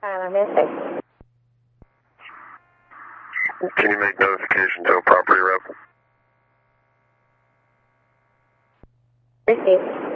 Missing. Can you make notification to a property rep? Received.